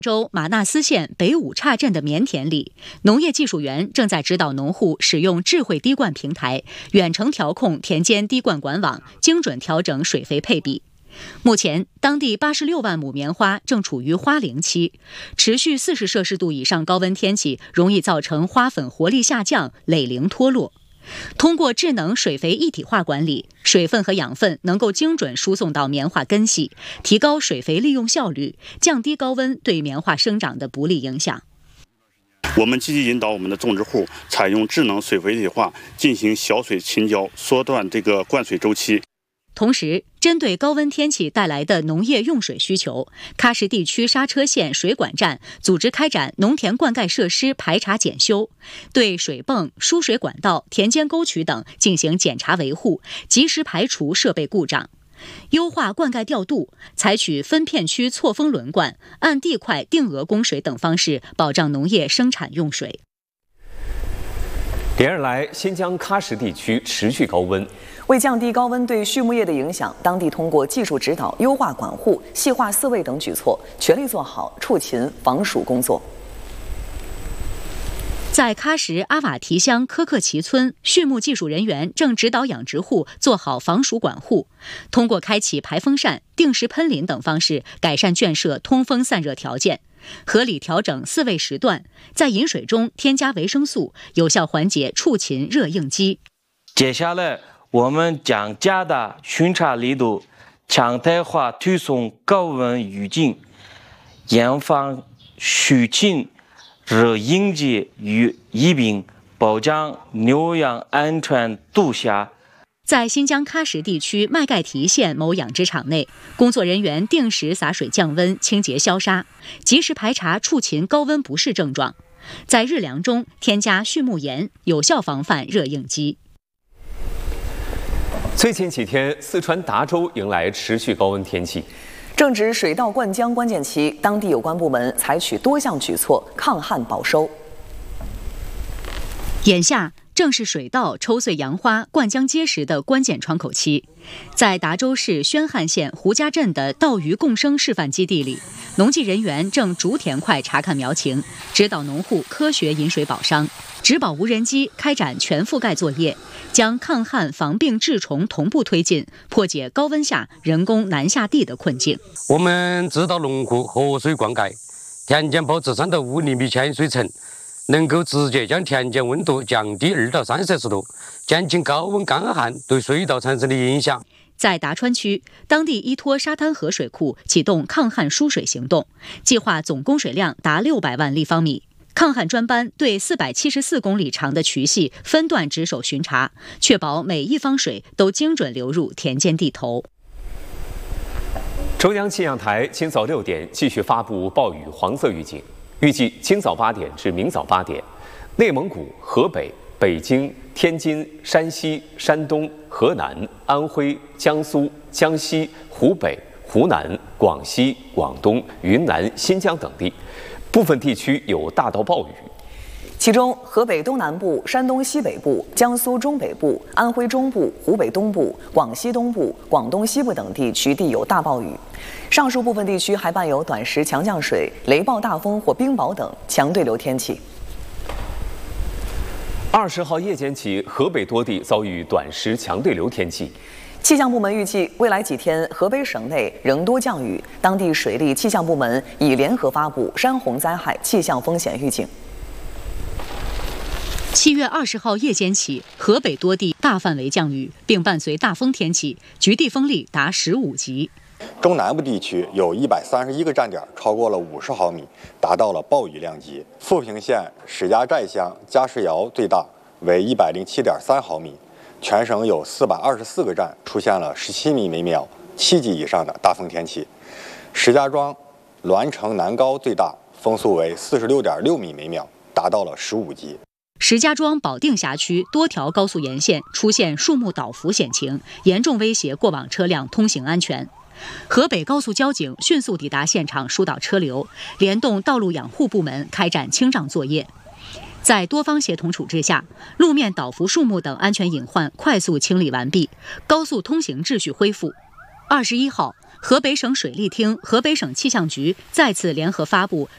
州马纳斯县北五岔镇的棉田里，农业技术员正在指导农户使用智慧滴灌平台，远程调控田间滴灌管网，精准调整水肥配比。目前，当地86万亩棉花正处于花龄期，持续40摄氏度以上高温天气容易造成花粉活力下降、蕾龄脱落。通过智能水肥一体化管理，水分和养分能够精准输送到棉花根系，提高水肥利用效率，降低高温对棉花生长的不利影响。 我们积极引导我们的种植户采用智能水肥一体化，进行小水勤浇，缩短这个灌水周期。 同时，针对高温天气带来的农业用水需求，喀什地区刹车县水管站组织开展农田灌溉设施排查检修，对水泵、输水管道、田间沟渠等进行检查维护，及时排除设备故障，优化灌溉调度，采取分片区错峰轮灌、按地块定额供水等方式，保障农业生产用水。 连日来，新疆喀什地区持续高温。 为降低高温对畜牧业的影响，当地通过技术指导、优化管护、细化饲喂等举措，全力做好畜禽防暑工作。 在喀什阿瓦提乡科克旗村，畜牧技术人员正指导养殖户做好防暑管护，通过开启排风扇、定时喷淋等方式，改善圈舍通风散热条件，合理调整饲喂时段，在饮水中添加维生素，有效缓解畜禽热应激。 接下来，我们将加大巡查力度，常态化推送高温预警，严防畜禽热应激与疫病，保障牛羊安全度夏。 在新疆喀什地区麦盖提县某养殖场内，工作人员定时洒水降温、清洁消杀，及时排查畜禽高温不适症状，在日粮中添加畜牧盐，有效防范热应激。 最近几天，四川达州迎来持续高温天气， 正值水稻灌浆关键期，当地有关部门采取多项举措抗旱保收。 眼下正是水稻抽穗扬花、灌浆结实的关键窗口期。在达州市宣汉县胡家镇的稻鱼共生示范基地里，农技人员正逐田块查看苗情，指导农户科学饮水保墒。植保无人机开展全覆盖作业，将抗旱防病治虫同步推进，破解高温下人工难下地的困境。 我们指导农户活水灌溉，田间保持3到5厘米浅水层，能够直接将田间温度降低2到3摄氏度，减轻高温干旱对水稻产生的影响。 在达川区，当地依托沙滩河水库启动抗旱输水行动，计划总供水量达600万立方米。抗旱专班对474公里长的渠系分段值守巡查，确保每一方水都精准流入田间地头。 中央气象台今早6点继续发布暴雨黄色预警，预计今早8点至明早8点，内蒙古、河北、北京、天津、山西、山东、河南、安徽、江苏、江西、湖北、湖南、广西、广东、云南、新疆等地，部分地区有大到暴雨。 其中，河北东南部、山东西北部、江苏中北部、安徽中部、湖北东部、广西东部、广东西部等地区地有大暴雨。上述部分地区还伴有短时强降水、雷暴大风或冰雹等强对流天气。 20号夜间起，河北多地遭遇短时强对流天气。 气象部门预计，未来几天河北省内仍多降雨，当地水利气象部门已联合发布山洪灾害气象风险预警。 7月20号夜间起，河北多地大范围降雨，并伴随大风天气，局地风力达15级。 中南部地区有131个站点超过了50毫米，达到了暴雨量级。富平县史家寨乡加石窑最大为107.3毫米。全省有424个站出现了17米每秒7级以上的大风天气。石家庄栾城南高最大，风速为46.6米每秒，达到了15级。 石家庄保定辖区多条高速沿线出现树木倒伏险情，严重威胁过往车辆通行安全。河北高速交警迅速抵达现场疏导车流，联动道路养护部门开展清障作业。在多方协同处置下，路面倒伏树木等安全隐患快速清理完毕，高速通行秩序恢复。21号，河北省水利厅、河北省气象局再次联合发布